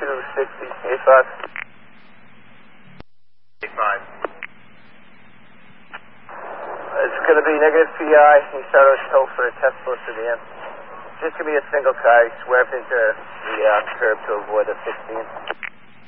260, 85. 85. It's going to be negative PI, East Arrows Hill for a test close to the end. Just give me a single car, he swerved into the curb to avoid the 16.